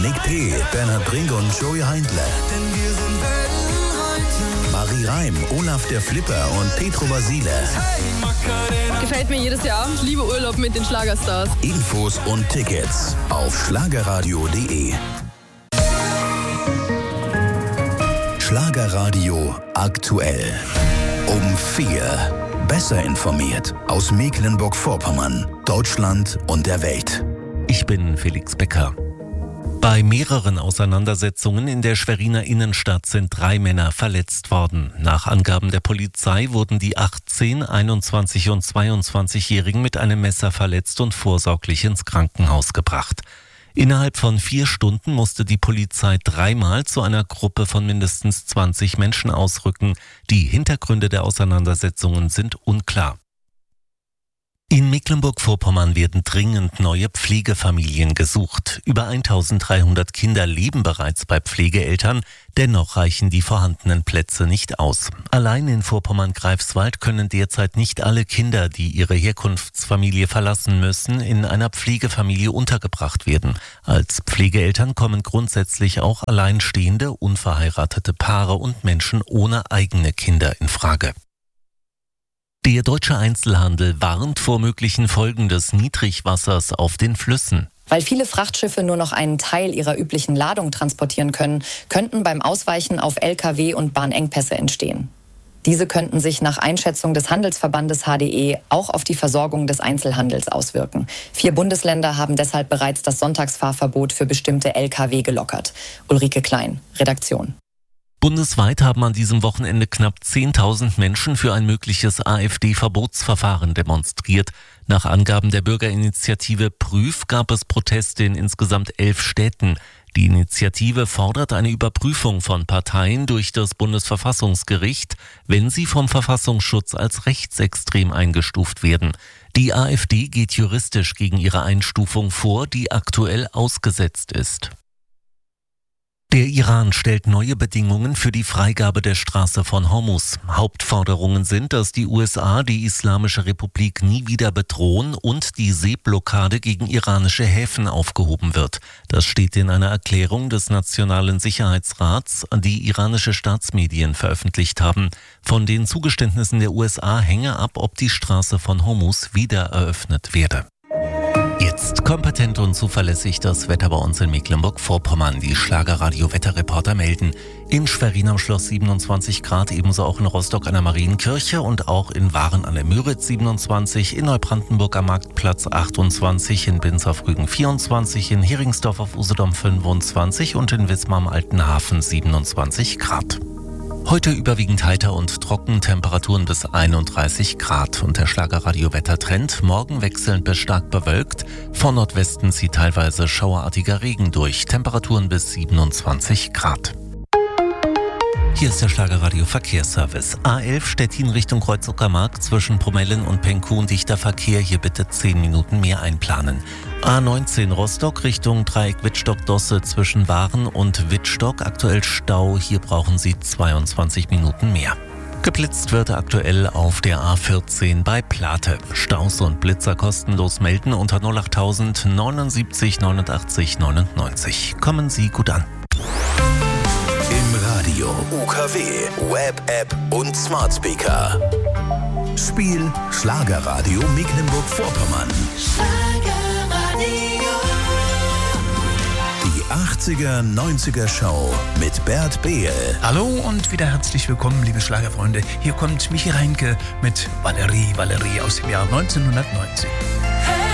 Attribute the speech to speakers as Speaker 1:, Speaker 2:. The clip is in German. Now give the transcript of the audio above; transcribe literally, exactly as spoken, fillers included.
Speaker 1: Nick P., Bernhard Brink und Joey Heindler. Marie Reim, Olaf der Flipper und Petro Basile.
Speaker 2: Gefällt mir jedes Jahr. Ich liebe Urlaub mit den Schlagerstars.
Speaker 1: Infos und Tickets auf schlagerradio punkt de. Schlagerradio aktuell. Um vier. Besser informiert aus Mecklenburg-Vorpommern, Deutschland und der Welt.
Speaker 3: Ich bin Felix Becker. Bei mehreren Auseinandersetzungen in der Schweriner Innenstadt sind drei Männer verletzt worden. Nach Angaben der Polizei wurden die achtzehn-, einundzwanzig- und zweiundzwanzigjährigen mit einem Messer verletzt und vorsorglich ins Krankenhaus gebracht. Innerhalb von vier Stunden musste die Polizei dreimal zu einer Gruppe von mindestens zwanzig Menschen ausrücken. Die Hintergründe der Auseinandersetzungen sind unklar. In Mecklenburg-Vorpommern werden dringend neue Pflegefamilien gesucht. Über eintausenddreihundert Kinder leben bereits bei Pflegeeltern, dennoch reichen die vorhandenen Plätze nicht aus. Allein in Vorpommern-Greifswald können derzeit nicht alle Kinder, die ihre Herkunftsfamilie verlassen müssen, in einer Pflegefamilie untergebracht werden. Als Pflegeeltern kommen grundsätzlich auch alleinstehende, unverheiratete Paare und Menschen ohne eigene Kinder in Frage. Der deutsche Einzelhandel warnt vor möglichen Folgen des Niedrigwassers auf den Flüssen.
Speaker 4: Weil viele Frachtschiffe nur noch einen Teil ihrer üblichen Ladung transportieren können, könnten beim Ausweichen auf L K W und Bahnengpässe entstehen. Diese könnten sich nach Einschätzung des Handelsverbandes H D E auch auf die Versorgung des Einzelhandels auswirken. Vier Bundesländer haben deshalb bereits das Sonntagsfahrverbot für bestimmte L K W gelockert. Ulrike Klein, Redaktion.
Speaker 3: Bundesweit haben an diesem Wochenende knapp zehntausend Menschen für ein mögliches AfD-Verbotsverfahren demonstriert. Nach Angaben der Bürgerinitiative Prüf gab es Proteste in insgesamt elf Städten. Die Initiative fordert eine Überprüfung von Parteien durch das Bundesverfassungsgericht, wenn sie vom Verfassungsschutz als rechtsextrem eingestuft werden. Die AfD geht juristisch gegen ihre Einstufung vor, die aktuell ausgesetzt ist. Der Iran stellt neue Bedingungen für die Freigabe der Straße von Hormuz. Hauptforderungen sind, dass die U S A die Islamische Republik nie wieder bedrohen und die Seeblockade gegen iranische Häfen aufgehoben wird. Das steht in einer Erklärung des Nationalen Sicherheitsrats, die iranische Staatsmedien veröffentlicht haben. Von den Zugeständnissen der U S A hänge ab, ob die Straße von Hormuz wieder eröffnet werde. Jetzt kompetent und zuverlässig das Wetter bei uns in Mecklenburg-Vorpommern. Die Schlagerradio-Wetterreporter melden: in Schwerin am Schloss siebenundzwanzig Grad, ebenso auch in Rostock an der Marienkirche und auch in Waren an der Müritz siebenundzwanzig, in Neubrandenburg am Marktplatz achtundzwanzig, in Binz auf Rügen vierundzwanzig, in Heringsdorf auf Usedom fünfundzwanzig und in Wismar am Altenhafen siebenundzwanzig Grad. Heute überwiegend heiter und trocken, Temperaturen bis einunddreißig Grad. Und der Schlagerradio-Wettertrend: morgen wechselnd bis stark bewölkt. Von Nordwesten zieht teilweise schauerartiger Regen durch. Temperaturen bis siebenundzwanzig Grad. Hier ist der Schlagerradio-Verkehrsservice. A elf Stettin Richtung Kreuz-Uckermark zwischen Promellen und Penkun dichter Verkehr. Hier bitte zehn Minuten mehr einplanen. A neunzehn Rostock Richtung Dreieck Wittstock-Dosse zwischen Waren und Wittstock. Aktuell Stau. Hier brauchen Sie zweiundzwanzig Minuten mehr. Geblitzt wird aktuell auf der A vierzehn bei Plate. Staus und Blitzer kostenlos melden unter null acht tausend neunundsiebzig neunundachtzig neunundneunzig. Kommen Sie gut an.
Speaker 1: Im Radio, U K W, Web-App und Smart Speaker. Spiel Schlagerradio Mecklenburg-Vorpommern. Die achtziger, neunziger Show mit Bert Behl.
Speaker 5: Hallo und wieder herzlich willkommen, liebe Schlagerfreunde. Hier kommt Michi Reinke mit Valerie, Valerie aus dem Jahr neunzehnhundertneunzig.